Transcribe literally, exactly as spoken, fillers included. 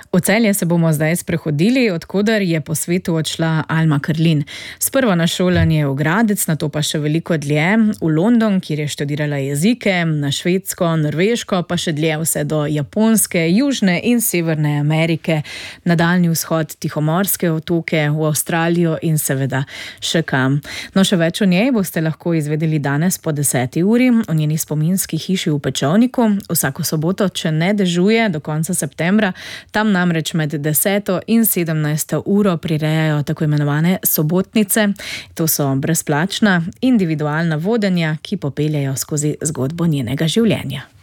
V Celje se bomo zdaj sprehodili, odkoder je po svetu odšla Alma Karlin. Sprva na šolanje v Gradec, nato pa še veliko dlje v London, kjer je študirala jezike, na Švedsko, Norveško, pa še dlje vse do Japonske, Južne in Severne Amerike, na daljni vzhod, Tihomorske otoke, v Avstralijo in seveda še kam. No, še več o njej boste lahko izvedeli danes po deseti uri v njeni spominski hiši v Pečovniku. Vsako soboto, če ne dežuje do konca septembra, tam namreč med deseto in sedemnajsto uro prirejajo tako imenovane sobotnice. To so brezplačna, individualna vodenja, ki popeljajo skozi zgodbo njenega življenja.